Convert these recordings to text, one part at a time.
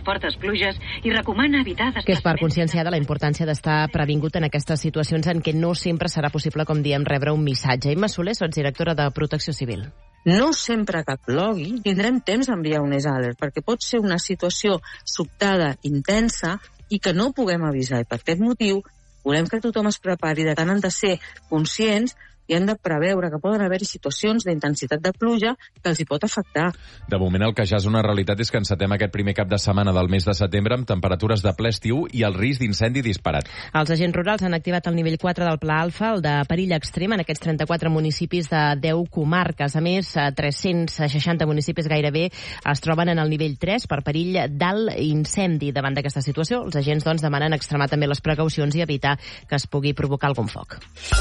fortes pluges i recomana evitar que és per conscienciar de la importància d'estar previngut en aquestes situacions en què no sempre serà possible, com diem, rebre un missatge. Imma Soler, sotsdirectora de Protecció Civil. No sempre que plogui tindrem temps d'enviar un alert, perquè pot ser una situació sobtada, intensa, i que no puguem avisar. I per aquest motiu volem que tothom es prepari, de tant han de ser conscients i han de preveure que poden haver-hi situacions d'intensitat de pluja que els hi pot afectar. De moment el que ja és una realitat és que encetem aquest primer cap de setmana del mes de setembre amb temperatures de ple estiu i el risc d'incendi disparat. Els agents rurals han activat el nivell 4 del Pla Alfa, el de perill extrem, en aquests 34 municipis de 10 comarques. A més, 360 municipis gairebé es troben en el nivell 3 per perill d'alt incendi. Davant d'aquesta situació, els agents demanen extremar també les precaucions i evitar que es pugui provocar algun foc.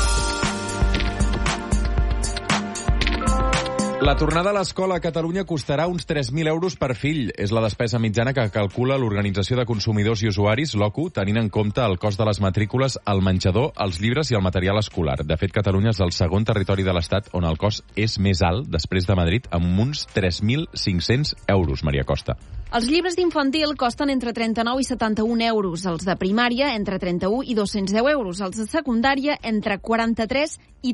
La tornada a l'escola a Catalunya costarà uns 3.000 euros per fill. És la despesa mitjana que calcula l'Organització de Consumidors i Usuaris, l'OCU, tenint en compte el cost de les matrícules, el menjador, els llibres i el material escolar. De fet, Catalunya és el segon territori de l'Estat on el cost és més alt, després de Madrid, amb uns 3.500 euros, Maria Costa. Els llibres d'infantil costen entre 39 i 71 euros, els de primària entre 31 i 210 euros, els de secundària entre 43 i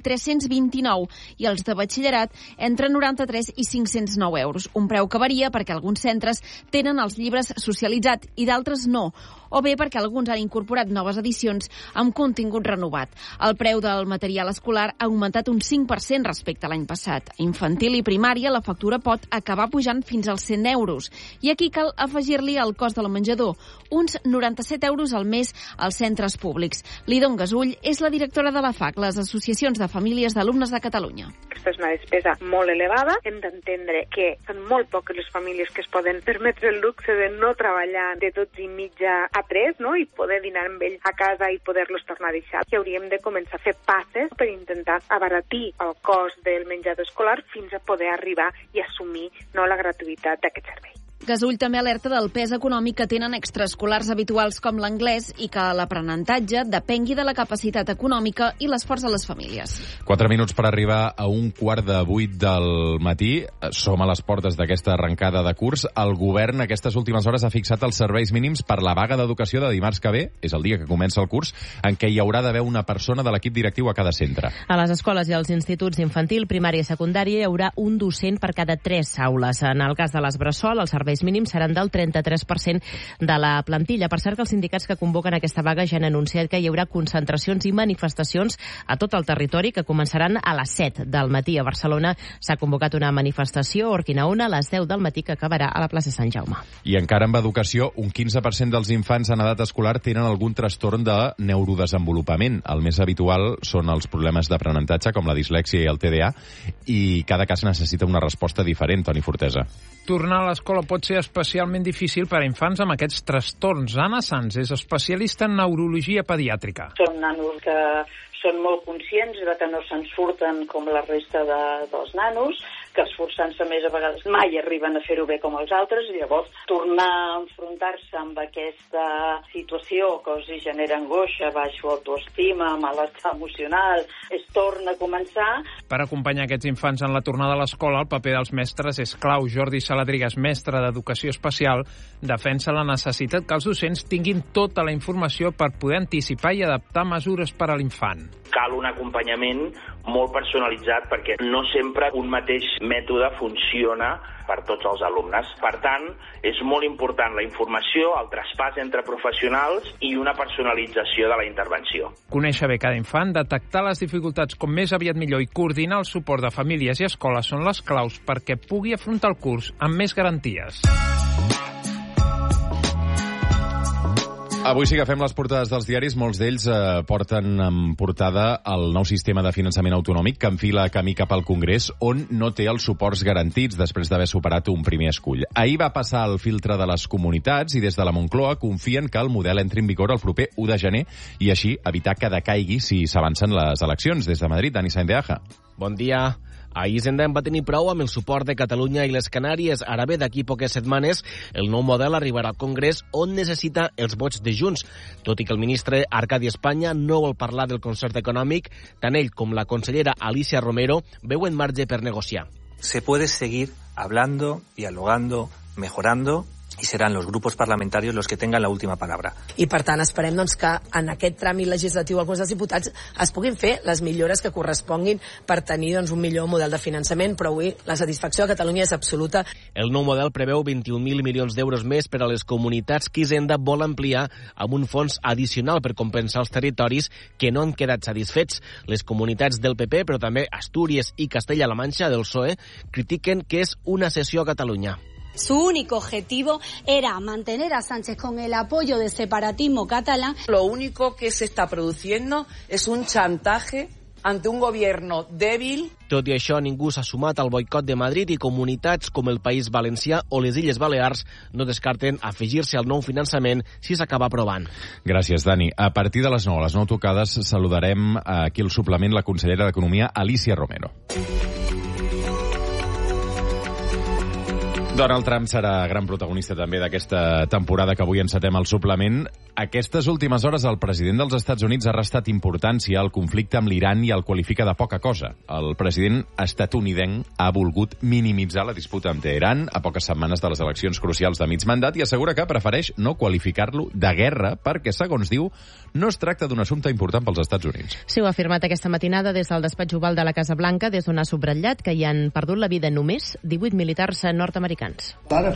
329 i els de batxillerat entre 93 i 509 euros. Un preu que varia perquè alguns centres tenen els llibres socialitzats i d'altres no, o bé perquè alguns han incorporat noves edicions amb contingut renovat. El preu del material escolar ha augmentat un 5% respecte a l'any passat. A infantil i primària la factura pot acabar pujant fins als 100 euros. I aquí cal afegir-li el cost del menjador, uns 97 euros al mes als centres públics. Lidon Gasull és la directora de la FAC, les associacions de famílies d'alumnes de Catalunya. Aquesta és una despesa molt elevada. Hem d'entendre que són molt poques les famílies que es poden permetre el luxe de no treballar de 12 i mitja a 3, no? I poder dinar amb ells a casa i poder-los tornar a deixar. I hauríem de començar a fer passes per intentar abaratir el cost del menjador escolar fins a poder arribar i assumir la gratuïtat d'aquest servei. Gasull també alerta del pes econòmic que tenen extraescolars habituals com l'anglès i que l'aprenentatge depengui de la capacitat econòmica i l'esforç de les famílies. 4 minuts per arribar a 7:15 del matí. Som a les portes d'aquesta arrencada de curs. El govern aquestes últimes hores ha fixat els serveis mínims per la vaga d'educació de dimarts que ve, és el dia que comença el curs, en què hi haurà d'haver una persona de l'equip directiu a cada centre. A les escoles i als instituts infantil, primària i secundària hi haurà un docent per cada 3 aules. En el cas de les bressol, els serveis mínims seran del 33% de la plantilla. Per cert, que els sindicats que convoquen aquesta vaga ja han anunciat que hi haurà concentracions i manifestacions a tot el territori que començaran a les 7 del matí. A Barcelona s'ha convocat una manifestació a Urquinaona a les 10 del matí que acabarà a la plaça Sant Jaume. I encara amb educació, un 15% dels infants en edat escolar tenen algun trastorn de neurodesenvolupament. El més habitual són els problemes d'aprenentatge, com la dislèxia i el TDA, i cada cas necessita una resposta diferent, Toni Fortesa. Tornar a l'escola pot ser especialment difícil per a infants amb aquests trastorns. Anna Sanz és especialista en neurologia pediàtrica. Són nanos que són molt conscients de que no se'n surten com la resta dels nanos, que esforçant-se més a vegades mai arriben a fer-ho bé com els altres, i llavors tornar a enfrontar-se amb aquesta situació que els genera angoixa, baixa autoestima, malestar emocional, es torna a començar. Per acompanyar aquests infants en la tornada a l'escola, el paper dels mestres és clau. Jordi Saladrigas, mestre d'Educació Especial, defensa la necessitat que els docents tinguin tota la informació per poder anticipar i adaptar mesures per a l'infant. Cal un acompanyament molt personalitzat perquè no sempre un mateix mètode funciona per tots els alumnes. Per tant, és molt important la informació, el traspàs entre professionals i una personalització de la intervenció. Conèixer bé cada infant, detectar les dificultats com més aviat millor i coordinar el suport de famílies i escoles són les claus perquè pugui afrontar el curs amb més garanties. Avui sí que fem les portades dels diaris. Molts d'ells porten en portada el nou sistema de finançament autonòmic que enfila camí cap al Congrés, on no té els suports garantits després d'haver superat un primer escull. Ahir va passar el filtre de les comunitats i des de la Moncloa confien que el model entri en vigor el proper 1 de gener i així evitar que decaigui si s'avancen les eleccions. Des de Madrid, Dani Sainz de Aja. Bon dia. Ahir Hisenda va tenir prou amb el suport de Catalunya i les Canàries. Ara bé, d'aquí poques setmanes, el nou model arribarà al Congrés on necessita els vots de Junts. Tot i que el ministre Arcadi Espanya no vol parlar del concert econòmic, tant ell com la consellera Alicia Romero veuen marge per negociar. Se puede seguir hablando, dialogando, mejorando y serán los grupos parlamentarios los que tengan la última palabra. I per tant esperem que en aquest tràmit legislatiu al Congrés dels Diputats es puguin fer les millores que corresponguin per tenir un millor model de finançament, però avui la satisfacció de Catalunya és absoluta. El nou model preveu 21.000 milions d'euros més per a les comunitats que Hisenda vol ampliar amb un fons addicional per compensar els territoris que no han quedat satisfets. Les comunitats del PP, però també Astúries i Castella-La Manxa del PSOE, critiquen que és una cessió a Catalunya. Su único objetivo era mantener a Sánchez con el apoyo del separatismo catalán. Lo único que se está produciendo es un chantaje ante un gobierno débil. Tot i això, ningú s'ha sumat al boicot de Madrid i comunitats com el País Valencià o les Illes Balears no descarten afegir-se al nou finançament si s'acaba aprovant. Gràcies, Dani. A partir de les 9, a les 9 tocades, saludarem aquí al suplement la consellera d'Economia, Alicia Romero. Donald Trump serà gran protagonista també d'aquesta temporada que avui encetem al suplement. Aquestes últimes hores el president dels Estats Units ha restat importància al conflicte amb l'Iran i el qualifica de poca cosa. El president estatunidenc ha volgut minimitzar la disputa amb Teheran a poques setmanes de les eleccions crucials de mig mandat i assegura que prefereix no qualificar-lo de guerra perquè, segons diu, no es tracta d'un assumpte important pels Estats Units. Sí, ho ha afirmat aquesta matinada des del despatx oval de la Casa Blanca, des d'on ha subratllat que hi han perdut la vida només 18 militars nord-americans.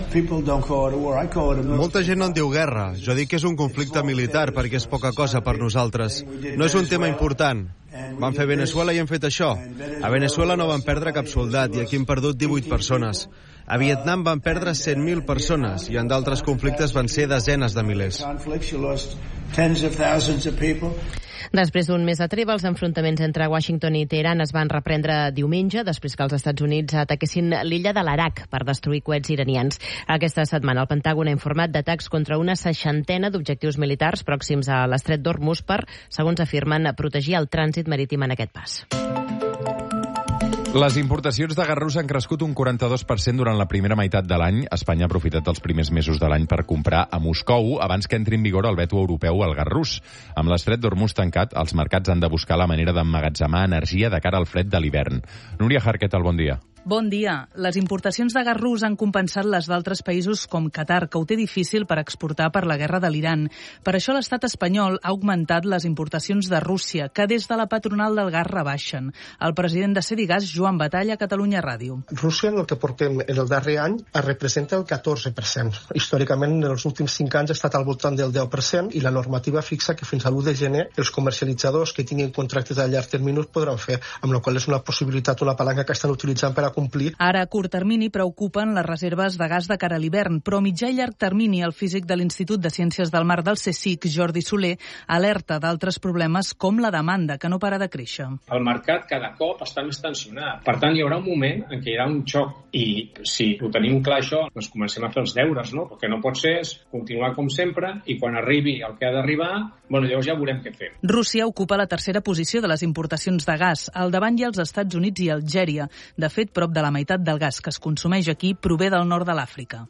Molta gent no en diu guerra. Jo dic que és un conflicte militar perquè és poca cosa per nosaltres. No és un tema important. Van fer Venezuela i hem fet això. A Venezuela no van perdre cap soldat i aquí hem perdut 18 persones. A Vietnam van perdre 100.000 persones i en d'altres conflictes van ser desenes de milers. Després d'un mes de treva, els enfrontaments entre Washington i Teheran es van reprendre diumenge, després que els Estats Units ataquessin l'illa de l'Arak per destruir coets iranians. Aquesta setmana el Pentàgon ha informat d'atacs contra una 60ena d'objectius militars pròxims a l'estret d'Hormuz per, segons afirmen, protegir el trànsit marítim en aquest pas. Les importacions de gas rus han crescut un 42% durant la primera meitat de l'any. Espanya ha aprofitat els primers mesos de l'any per comprar a Moscou abans que entri en vigor el veto europeu al gas rus. Amb l'estret d'Hormuz tancat, els mercats han de buscar la manera d'emmagatzemar energia de cara al fred de l'hivern. Núria Jarqueta, bon dia. Bon dia. Les importacions de gas rus han compensat les d'altres països com Qatar, que ho té difícil per exportar per la guerra de l'Iran. Per això l'estat espanyol ha augmentat les importacions de Rússia, que des de la patronal del gas rebaixen. El president de Cedigas, Joan Batalla, a Catalunya Ràdio. Rússia, en el que portem en el darrer any, representa el 14%. Històricament, en els últims 5 anys ha estat al voltant del 10% i la normativa fixa que fins a l'1 de gener els comercialitzadors que tinguin contractes a llarg termini podran fer, amb la qual és una possibilitat, una palanca que estan utilitzant per a complir. Ara, a curt termini, preocupen les reserves de gas de cara a l'hivern, però a mitjà i llarg termini el físic de l'Institut de Ciències del Mar del CSIC, Jordi Soler, alerta d'altres problemes com la demanda, que no para de créixer. El mercat cada cop està més tensionat. Per tant, hi haurà un moment en què hi haurà un xoc i si ho tenim clar això, doncs comencem a fer els deures, no? Perquè no pot ser continuar com sempre i quan arribi el que ha d'arribar, llavors ja veurem què fem. Rússia ocupa la tercera posició de les importacions de gas. Al davant hi ha els Estats Units i Algèria. De fet, prop de la meitat del gas que es consumeix aquí prové del nord de l'Àfrica.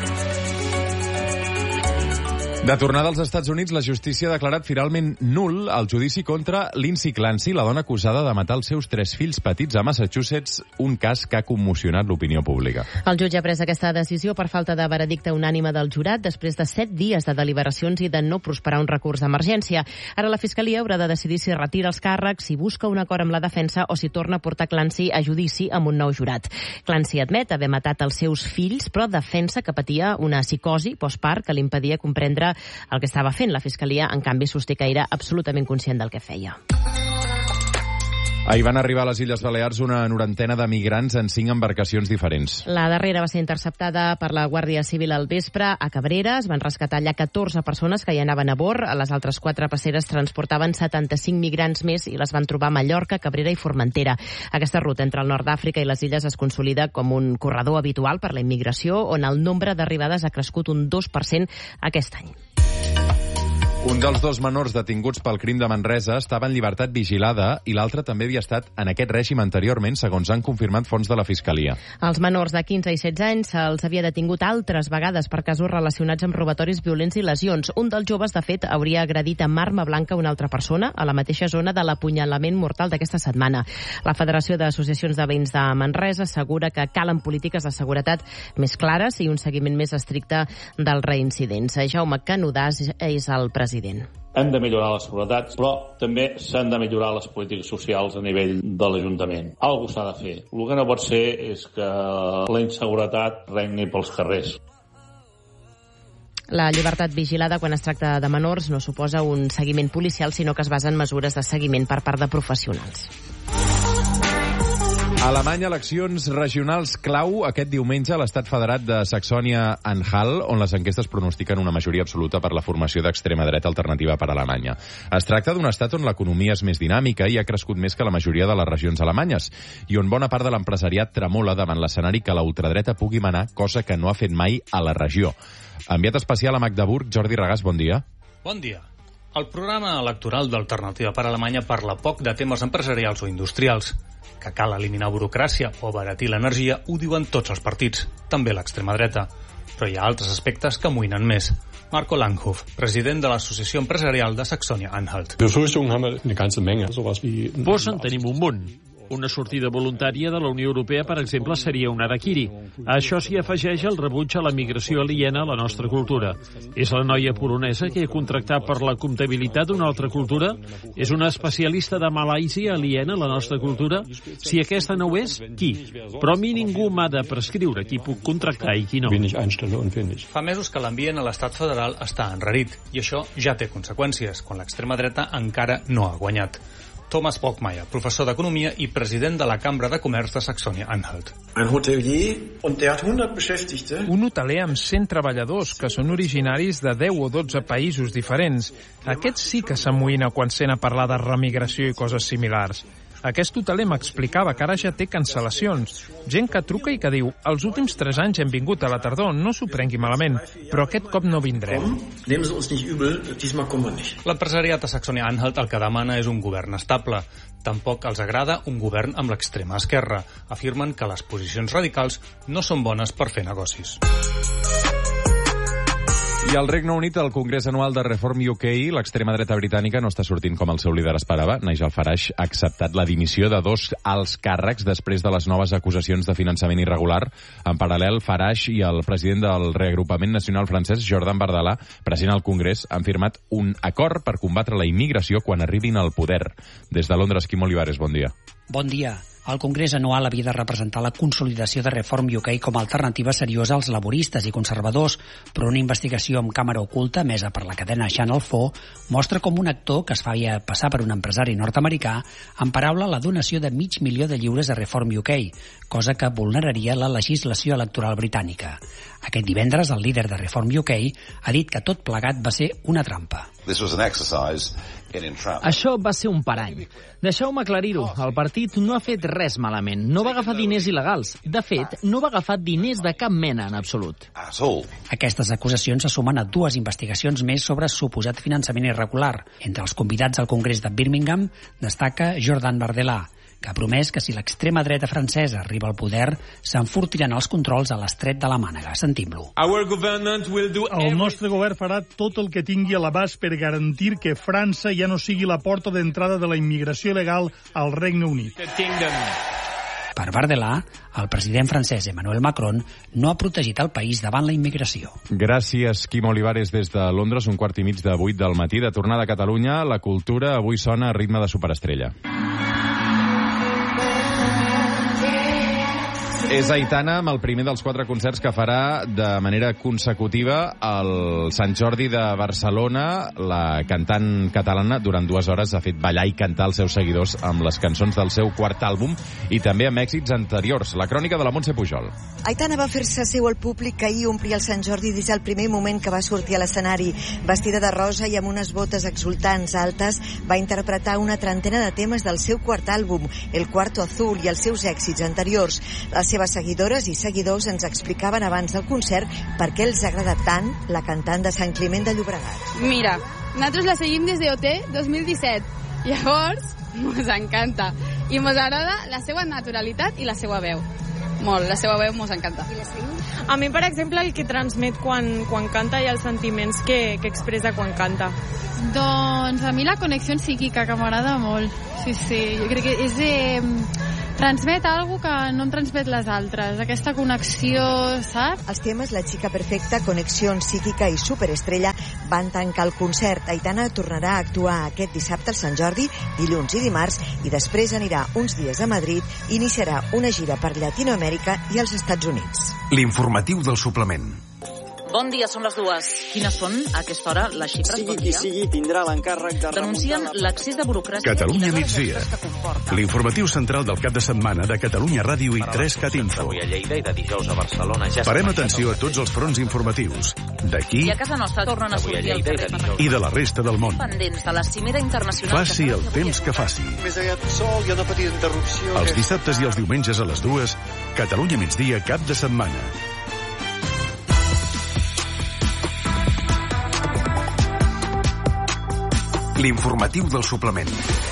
De tornada als Estats Units, la justícia ha declarat finalment nul el judici contra Lindsay Clancy, la dona acusada de matar els seus 3 fills petits a Massachusetts, un cas que ha commocionat l'opinió pública. El jutge ha pres aquesta decisió per falta de veredicte unànime del jurat després de 7 dies de deliberacions i de no prosperar un recurs d'emergència. Ara la Fiscalia haurà de decidir si retira els càrrecs, si busca un acord amb la defensa o si torna a portar Clancy a judici amb un nou jurat. Clancy admet haver matat els seus fills, però defensa que patia una psicosi postpart que l'impedia comprendre el que estava fent. La Fiscalia, en canvi, sosté que era absolutament conscient del que feia. Ahir van arribar a les Illes Balears una 90 de migrants en 5 embarcacions diferents. La darrera va ser interceptada per la Guàrdia Civil al vespre a Cabrera. Es van rescatar allà 14 persones que hi anaven a bord. Les altres 4 passeres transportaven 75 migrants més i les van trobar a Mallorca, Cabrera i Formentera. Aquesta ruta entre el nord d'Àfrica i les illes es consolida com un corredor habitual per la immigració, on el nombre d'arribades ha crescut un 2% aquest any. Un dels dos menors detinguts pel crim de Manresa estava en llibertat vigilada i l'altre també havia estat en aquest règim anteriorment, segons han confirmat fonts de la Fiscalia. Els menors de 15 i 16 anys se'ls havia detingut altres vegades per casos relacionats amb robatoris violents i lesions. Un dels joves, de fet, hauria agredit amb arma blanca una altra persona a la mateixa zona de l'apunyalament mortal d'aquesta setmana. La Federació d'Associacions de Veïns de Manresa assegura que calen polítiques de seguretat més clares i un seguiment més estricte dels reincidents. Jaume Canudàs és el president. Hem de millorar la seguretat, però també s'han de millorar les polítiques socials a nivell de l'Ajuntament. Algo s'ha de fer. El que no pot ser és que la inseguretat regni pels carrers. La llibertat vigilada, quan es tracta de menors, no suposa un seguiment policial, sinó que es basa en mesures de seguiment per part de professionals. A Alemanya, eleccions regionals clau aquest diumenge a l'estat federat de Saxònia-Anhalt, on les enquestes pronostiquen una majoria absoluta per la formació d'extrema dreta alternativa per a Alemanya. Es tracta d'un estat on l'economia és més dinàmica i ha crescut més que la majoria de les regions alemanyes, i on bona part de l'empresariat tremola davant l'escenari que la ultradreta pugui manar, cosa que no ha fet mai a la regió. Enviat especial a Magdeburg, Jordi Regàs, bon dia. Bon dia. El programa electoral d'Alternativa per Alemanya parla poc de temes empresarials o industrials. Que cal eliminar burocràcia o abaratir l'energia ho diuen tots els partits, també l'extrema dreta. Però hi ha altres aspectes que amoïnen més. Marco Langhoff, president de l'Associació Empresarial de Saxònia-Anhalt. Pors en tenim un munt. Una sortida voluntària de la Unió Europea, per exemple, seria un harakiri. A això s'hi afegeix el rebuig a la migració aliena a la nostra cultura. És la noia polonesa que ha contractat per la comptabilitat d'una altra cultura? És una especialista de Malàisia aliena a la nostra cultura? Si aquesta no ho és, qui? Però a mi ningú m'ha de prescriure qui puc contractar i qui no. Fa mesos que l'ambient a l'estat federal està enrarit, i això ja té conseqüències, quan l'extrema dreta encara no ha guanyat. Thomas Brockmeier, professor d'Economia i president de la Cambra de Comerç de Saxònia-Anhalt. Un hoteler amb 100 treballadors que són originaris de 10 o 12 països diferents. Aquest sí que s'amoïna quan sent a parlar de remigració i coses similars. Aquest hoteler m'explicava que ara ja té cancel·lacions. Gent que truca i que diu: els últims 3 anys hem vingut a la tardor, no s'ho prengui malament, però aquest cop no vindrem. L'empresariat a Saxònia-Anhalt el que demana és un govern estable. Tampoc els agrada un govern amb l'extrema esquerra. Afirmen que les posicions radicals no són bones per fer negocis. I al Regne Unit, el Congrés Anual de Reform UK, l'extrema dreta britànica no està sortint com el seu líder esperava. Nigel Farage ha acceptat la dimissió de 2 alts càrrecs després de les noves acusacions de finançament irregular. En paral·lel, Farage i el president del Reagrupament Nacional francès, Jordan Bardella, present al Congrés, han firmat un acord per combatre la immigració quan arribin al poder. Des de Londres, Quim Olivares, bon dia. Bon dia. El Congrés anual havia de representar la consolidació de Reform UK com a alternativa seriosa als laboristes i conservadors, però una investigació amb càmera oculta, emesa per la cadena Channel 4, mostra com un actor que es feia passar per un empresari nord-americà emparaula la donació de $500,000 a Reform UK, cosa que vulneraria la legislació electoral britànica. Aquest divendres, el líder de Reform UK ha dit que tot plegat va ser una trampa. Això va ser un parany. Deixeu-me aclarir-ho. El partit no ha fet res malament. No va agafar diners il·legals. De fet, no va agafar diners de cap mena en absolut. Aquestes acusacions se sumen a 2 investigacions més sobre suposat finançament irregular. Entre els convidats al Congrés de Birmingham destaca Jordan Bardella, que ha promès que si l'extrema dreta francesa arriba al poder, s'enfortiran els controls a l'estret de la Mànega. Sentim-lo. El nostre govern farà tot el que tingui a l'abast per garantir que França ja no sigui la porta d'entrada de la immigració il·legal al Regne Unit. Per Bardella, el president francès Emmanuel Macron no ha protegit el país davant la immigració. Gràcies, Quim Olivares, des de Londres, 7:15 del matí. De tornada a Catalunya, la cultura avui sona a ritme de superestrella. És Aitana amb el primer dels 4 concerts que farà de manera consecutiva al Sant Jordi de Barcelona. La cantant catalana durant 2 hores ha fet ballar i cantar els seus seguidors amb les cançons del seu quart àlbum i també amb èxits anteriors. La crònica de la Montse Pujol. Aitana va fer-se seu al públic que ahir omplia el Sant Jordi des del primer moment que va sortir a l'escenari. Vestida de rosa i amb unes botes exultants altes, va interpretar una trentena de temes del seu quart àlbum, El Cuarto Azul, i els seus èxits anteriors. Les seves seguidores i seguidors ens explicaven abans del concert per què els agrada tant la cantant de Sant Climent de Llobregat. Mira, nosaltres la seguim des de OT 2017. Llavors, mos encanta. I mos agrada la seva naturalitat i la seva veu. Molt, la seva veu mos encanta. A mi, per exemple, el que transmet quan canta i els sentiments que expressa quan canta. Doncs a mi la connexió psíquica, que m'agrada molt. Sí, jo crec que és transmet alguna que no em transmet les altres. Aquesta connexió, saps? Els temes La xica perfecta, Connexió psíquica i Superestrella van tancar el concert. Aitana tornarà a actuar aquest dissabte al Sant Jordi, dilluns i dimarts, i després anirà uns dies a Madrid i iniciarà una gira per Llatinoamèrica i els Estats Units. L'informatiu del suplement. Bon dia, són les 2. Quines són, a aquesta hora, les xifres? Sigui qui sigui, tindrà l'encàrrec de denuncien l'excés de burocràcia. Catalunya migdia. L'informatiu central del cap de setmana de Catalunya Ràdio i 3CAT Info. Avui a Lleida i de dijous a Barcelona. Parem atenció a tots els fronts informatius. D'aquí i a casa nostra tornen a sortir al carrer i de la resta del món. Pendents de la cimera internacional. Faci el temps que faci. Més aviat sol, hi ha una petita interrupció. Els dissabtes i els diumenges a les 2, Catalunya migdia, cap de setmana. L'informatiu del suplement.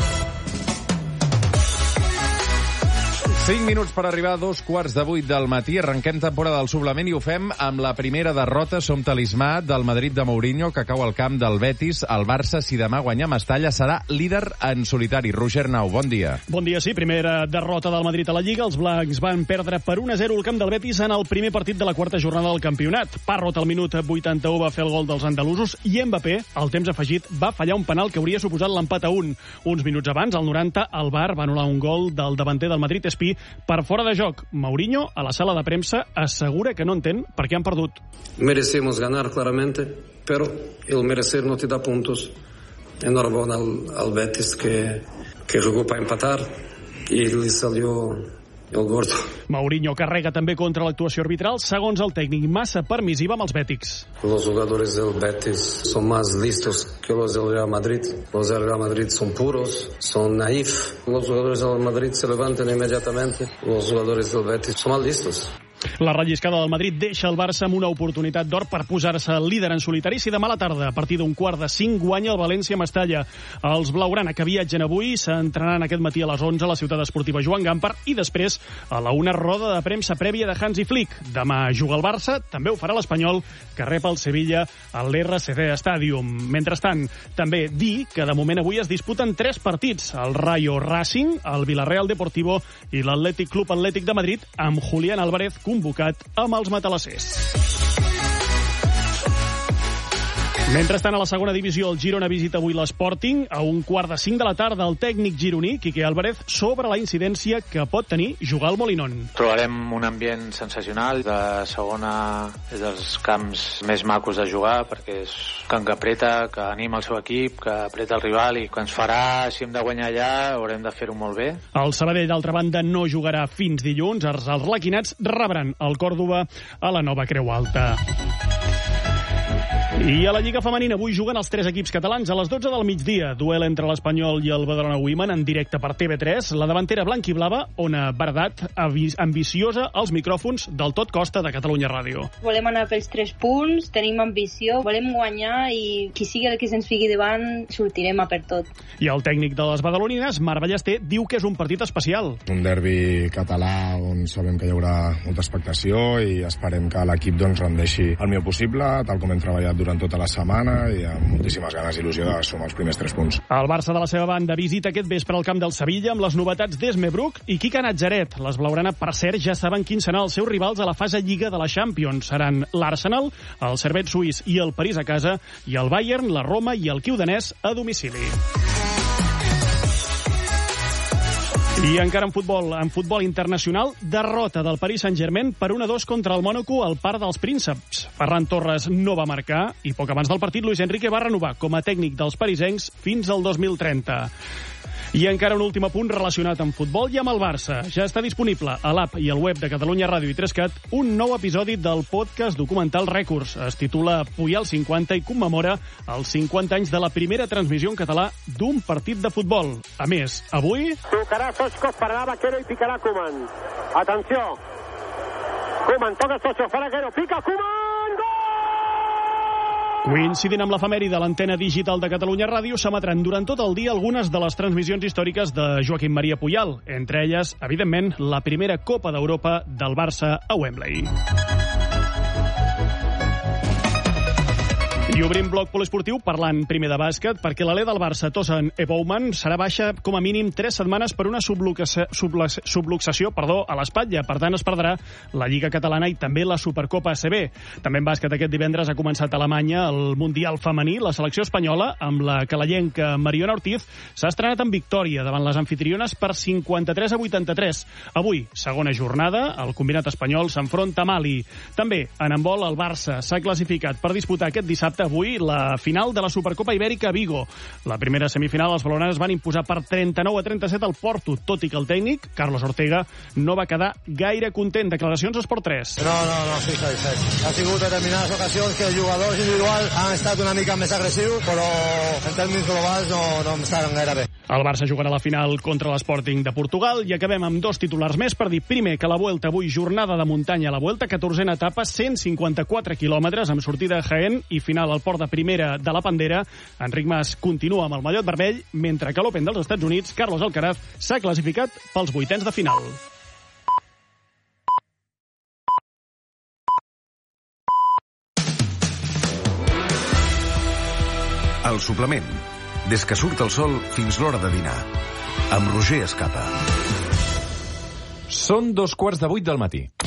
5 minuts per arribar a 7:45 del matí. Arrenquem temporada del suplement i ho fem amb la primera derrota. Som talismà del Madrid de Mourinho, que cau al camp del Betis. El Barça, si demà guanya Mestalla, serà líder en solitari. Roger Nau, bon dia. Bon dia, sí. Primera derrota del Madrid a la Lliga. Els blancs van perdre per 1-0 al camp del Betis en el primer partit de la quarta jornada del campionat. Parrot al minut 81 va fer el gol dels andalusos i Mbappé, al temps afegit, va fallar un penal que hauria suposat l'empat a 1. Uns minuts abans, al 90, el VAR va anul·lar un gol del davanter del Madrid, Espí, per fora de joc. Mourinho, a la sala de premsa, assegura que no entén per què han perdut. Merecemos ganar claramente, pero el merecer no te da puntos. Enhorabuena al Betis que jugó para empatar y le salió el gordo. Mourinho carrega també contra l'actuació arbitral, segons el tècnic, massa permissiva amb els bètics. Los jugadores del Betis son más listos que los del Real Madrid. Los del Real Madrid son puros, son naif. Los jugadores del Madrid se levantan inmediatamente. Los jugadores del Betis son más listos. La relliscada del Madrid deixa el Barça amb una oportunitat d'or per posar-se líder en solitari si demà a la tarda, a partir d'un 4:45, guanya el València-Mestalla. Els blaugrana que viatgen avui s'entrenaran aquest matí a les 11 a la ciutat esportiva Joan Gamper i després a la una roda de premsa prèvia de Hansi Flick. Demà juga el Barça, també ho farà l'Espanyol, que rep el Sevilla a l'RCD Stadium. Mentrestant, també dir que de moment avui es disputen 3 partits: el Rayo Racing, el Villarreal Deportivo i l'Atlètic Club Atlètic de Madrid, amb Julián Álvarez convocat amb els matalassers. Mentrestant, a la segona divisió, el Girona visita avui l'Sporting. A 4:45 de la tarda, el tècnic gironí, Quique Álvarez, sobre la incidència que pot tenir jugar al Molinón. Trobarem un ambient sensacional. De segona és dels camps més macos de jugar, perquè és camp que apreta, que anima el seu equip, que apreta el rival i que ens farà, si hem de guanyar allà, haurem de fer-ho molt bé. El Sabadell, d'altra banda, no jugarà fins dilluns. Els laquinats rebran el Còrdova a la Nova Creu Alta. I a la Lliga Femenina avui juguen els 3 equips catalans a les 12 del migdia. Duel entre l'Espanyol i el Badalona Women en directe per TV3. La davantera blanquiblava, Ona Bardat, ambiciosa als micròfons del Tot Costa de Catalunya Ràdio. Volem anar pels 3 punts, tenim ambició, volem guanyar i qui sigui el que se'ns fiqui davant sortirem a per tot. I el tècnic de les badalonines, Marc Ballester, diu que és un partit especial. Un derbi català on sabem que hi haurà molta expectació i esperem que l'equip rendeixi el millor possible, tal com hem treballat durant tota la setmana i amb moltíssimes ganes i il·lusió de sumar els primers 3 punts. El Barça, de la seva banda, visita aquest vespre al camp del Sevilla amb les novetats d'Esme Bruch i Quique Natzaret. Les blaugrana, per cert, ja saben quins seran els seus rivals a la fase Lliga de la Champions. Seran l'Arsenal, el Servette suís i el París a casa, i el Bayern, la Roma i el Kiu danès a domicili. I encara en futbol internacional, derrota del Paris Saint-Germain per 1-2 contra el Mònaco al Parc dels Prínceps. Ferran Torres no va marcar i poc abans del partit Luis Enrique va renovar com a tècnic dels parisencs fins al 2030. I encara un últim apunt relacionat amb futbol i amb el Barça. Ja està disponible a l'app i al web de Catalunya Ràdio i 3CAT un nou episodi del podcast documental Rècords. Es titula Puyal 50 i commemora els 50 anys de la primera transmissió en català d'un partit de futbol. A més, avui... Tocarà Soscos, pararà Vaquero i picarà Koeman. Atenció. Koeman toca Soscos, fa Vaquero, pica Koeman! Gol! Coincidint amb l'efemèride de l'antena digital de Catalunya Ràdio, s'emetran durant tot el dia algunes de les transmissions històriques de Joaquim Maria Puyal, entre elles, evidentment, la primera Copa d'Europa del Barça a Wembley. I obrim bloc poliesportiu parlant primer de bàsquet, perquè l'alè del Barça, Tosan Ebouman, serà baixa com a mínim 3 setmanes per una subluxació a l'espatlla. Per tant, es perdrà la Lliga Catalana i també la Supercopa ACB. També en bàsquet aquest divendres ha començat a Alemanya el Mundial femení. La selecció espanyola, amb la calellenca Mariona Ortiz, s'ha estrenat en victòria davant les anfitriones per 53-83. Avui, segona jornada, el combinat espanyol s'enfronta a Mali. També, en handbol, el Barça s'ha classificat per disputar aquest dissabte avui la final de la Supercopa Ibèrica a Vigo. La primera semifinal, els blaugranes van imposar per 39-37 al Porto, tot i que el tècnic, Carlos Ortega, no va quedar gaire content. Declaracions a Esport 3. No, sí. Ha sigut determinades ocasions que els jugadors individuals han estat una mica més agressius, però en termes globals no em saben gaire bé. El Barça jugarà la final contra l'Sporting de Portugal i acabem amb 2 titulars més per dir, primer, que la Vuelta avui, jornada de muntanya a la Vuelta, 14a etapa, 154 quilòmetres amb sortida a Jaén i final al port de primera de la Pandera. Enric Mas continua amb el mallot vermell, mentre que a l'Open dels Estats Units, Carlos Alcaraz s'ha classificat pels 8ens de final. El suplement. Des que surt el sol fins l'hora de dinar. Amb Roger Escapa. Són 7:15 del matí.